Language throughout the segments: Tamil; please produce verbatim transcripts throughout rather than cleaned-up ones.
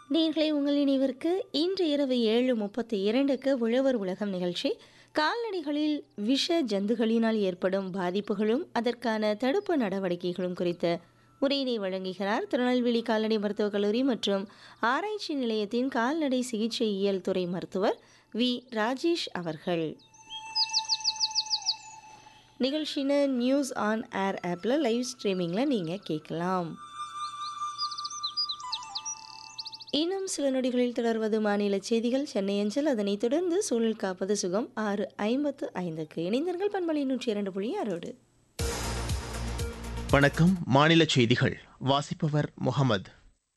நேர்களை உங்கள் நினைவிற்கு இன்று இரவு ஏழு முப்பத்தி இரண்டுக்கு உழவர் உலகம் நிகழ்ச்சி கால்நடைகளில் விஷ ஜந்துகளினால் ஏற்படும் பாதிப்புகளும் அதற்கான தடுப்பு நடவடிக்கைகளும் குறித்த உரையினை வழங்குகிறார் திருநெல்வேலி கால்நடை மருத்துவக் கல்லூரி மற்றும் ஆராய்ச்சி நிலையத்தின் கால்நடை சிகிச்சையியல் துறை மருத்துவர் வி ராஜேஷ் அவர்கள். நிகழ்ச்சின நியூஸ் ஆன் ஏர் ஆப்பில் லைவ் ஸ்ட்ரீமிங்கில் நீங்கள் கேட்கலாம். இன்னும் சில நொடிகளில் தொடர்வது மாநில செய்திகள் சென்னை அஞ்சல். அதனைத் தொடர்ந்து சூழல் காப்பது சுகம் ஆறு ஐம்பத்து ஐந்துக்கு இணைந்தர்கள் பண்பலை நூற்றி இரண்டு புள்ளி ஆறோடு. வணக்கம். மாநில செய்திகள் வாசிப்பவர் முகமது.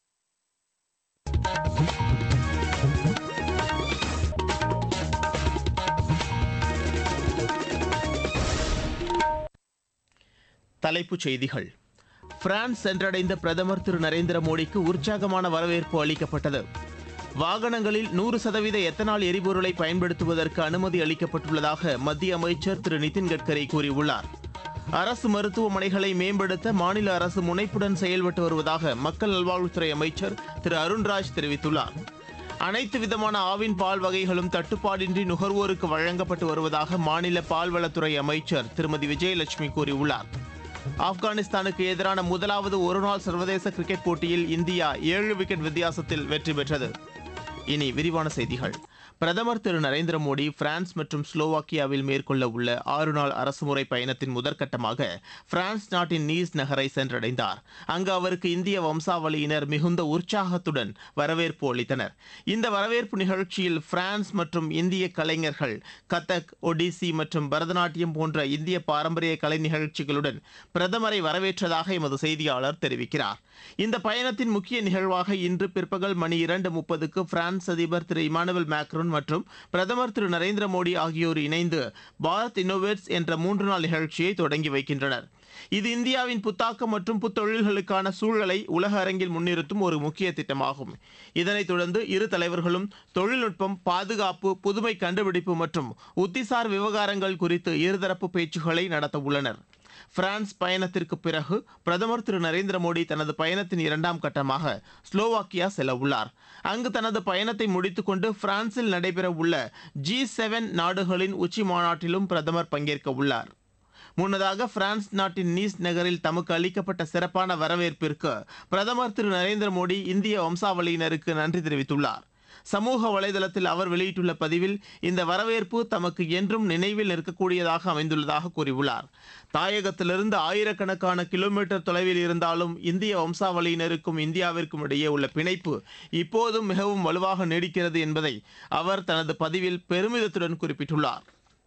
தலைப்புச் செய்திகள். பிரான்ஸ் சென்றடைந்த பிரதமர் திரு நரேந்திர மோடிக்கு உற்சாகமான வரவேற்பு அளிக்கப்பட்டது. வாகனங்களில் நூறு சதவீத எத்தனால் எரிபொருளை பயன்படுத்துவதற்கு அனுமதி அளிக்கப்பட்டுள்ளதாக மத்திய அமைச்சர் திரு நிதின் கட்கரி கூறியுள்ளார். அரசு மருத்துவமனைகளை மேம்படுத்த மாநில அரசு முனைப்புடன் செயல்பட்டு வருவதாக மக்கள் நல்வாழ்வுத்துறை அமைச்சர் திரு அருண்ராஜ் தெரிவித்துள்ளார். அனைத்து விதமான ஆவின் பால் வகைகளும் தட்டுப்பாடின்றி நுகர்வோருக்கு வழங்கப்பட்டு வருவதாக மாநில பால்வளத்துறை அமைச்சர் திருமதி விஜயலட்சுமி கூறியுள்ளார். ஆப்கானிஸ்தானுக்கு எதிரான முதலாவது ஒருநாள் சர்வதேச கிரிக்கெட் போட்டியில் இந்தியா ஏழு விக்கெட் வித்தியாசத்தில் வெற்றி பெற்றது. இனி விரிவான செய்திகள். பிரதமர் திரு நரேந்திர மோடி பிரான்ஸ் மற்றும் ஸ்லோவாக்கியாவில் மேற்கொள்ள உள்ள ஆறு நாள் அரசுமுறை பயணத்தின் முதற்கட்டமாக பிரான்ஸ் நாட்டின் நீஸ் நகரை சென்றடைந்தார். அங்கு அவருக்கு இந்திய வம்சாவளியினர் மிகுந்த உற்சாகத்துடன் வரவேற்பு அளித்தனர். இந்த வரவேற்பு நிகழ்ச்சியில் பிரான்ஸ் மற்றும் இந்திய கலைஞர்கள் கதக், ஒடிசி மற்றும் பரதநாட்டியம் போன்ற இந்திய பாரம்பரிய கலை நிகழ்ச்சிகளுடன் பிரதமரை வரவேற்றதாக எமது செய்தியாளர் தெரிவிக்கிறார். இந்த பயணத்தின் முக்கிய நிகழ்வாக இன்று பிற்பகல் மணி இரண்டு முப்பதுக்கு பிரான்ஸ் அதிபர் திரு இமானுவேல் மேக்ரோன் மற்றும் பிரதமர் திரு நரேந்திர மோடி ஆகியோர் இணைந்து பாரத் இன்னோவேட்ஸ் என்ற மூன்று நாள் நிகழ்ச்சியை தொடங்கி வைக்கின்றனர். இது இந்தியாவின் புத்தாக்கம் மற்றும் புத்தொழில்களுக்கான சூழலை உலக அரங்கில் முன்னிறுத்தும் ஒரு முக்கிய திட்டமாகும். இதனைத் தொடர்ந்து இரு தலைவர்களும் தொழில்நுட்பம், பாதுகாப்பு, புதுமை கண்டுபிடிப்பு மற்றும் உத்திசார் விவகாரங்கள் குறித்து இருதரப்பு பேச்சுக்களை நடத்த உள்ளனர். பிரான்ஸ் பயணத்திற்கு பிறகு பிரதமர் திரு நரேந்திர மோடி தனது பயணத்தின் இரண்டாம் கட்டமாக ஸ்லோவாக்கியா செல்ல உள்ளார். அங்கு தனது பயணத்தை முடித்துக் கொண்டு பிரான்சில் நடைபெற உள்ள ஜி செவன் நாடுகளின் உச்சி மாநாட்டிலும் பிரதமர் பங்கேற்க உள்ளார். முன்னதாக பிரான்ஸ் நாட்டின் நீஸ் நகரில் தமக்கு அளிக்கப்பட்ட சிறப்பான வரவேற்பிற்கு பிரதமர் திரு நரேந்திர மோடி இந்திய வம்சாவளியினருக்கு நன்றி தெரிவித்துள்ளார். சமூக வலைதளத்தில் அவர் வெளியிட்டுள்ள பதிவில் இந்த வரவேற்பு தமக்கு என்றும் நினைவில் நிற்கக்கூடியதாக அமைந்துள்ளதாக கூறியுள்ளார். தாயகத்திலிருந்து ஆயிரக்கணக்கான கிலோமீட்டர் தொலைவில் இருந்தாலும் இந்திய வம்சாவளியினருக்கும் இந்தியாவிற்கும் இடையே உள்ள பிணைப்பு இப்போதும் மிகவும் வலுவாக நீடிக்கிறது என்பதை அவர் தனது பதிவில் பெருமிதத்துடன் குறிப்பிட்டுள்ளார்.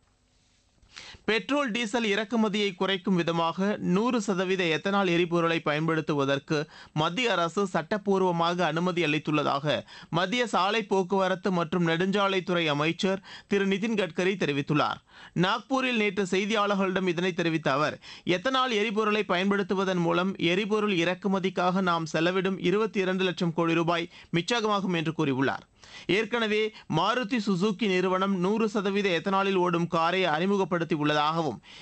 பெட்ரோல், டீசல் இறக்குமதியை குறைக்கும் விதமாக நூறு சதவீத எத்தனால் எரிபொருளை பயன்படுத்துவதற்கு மத்திய அரசு சட்டப்பூர்வமாக அனுமதி அளித்துள்ளதாக மத்திய சாலை போக்குவரத்து மற்றும் நெடுஞ்சாலைத்துறை அமைச்சர் திரு நிதின் கட்கரி தெரிவித்துள்ளார். நாக்பூரில் நேற்று செய்தியாளர்களிடம் இதனை தெரிவித்த அவர், எத்தனால் எரிபொருளை பயன்படுத்துவதன் மூலம் எரிபொருள் இறக்குமதிக்காக நாம் செலவிடும் இருபத்தி இரண்டு லட்சம் கோடி ரூபாய் மிச்சமாகும் என்று கூறியுள்ளார். ஏற்கனவே மாருதி சுசுகி நிறுவனம் நூறு சதவீத எத்தனாலில் ஓடும் காரை அறிமுகப்படுத்தி உள்ளதாகவும்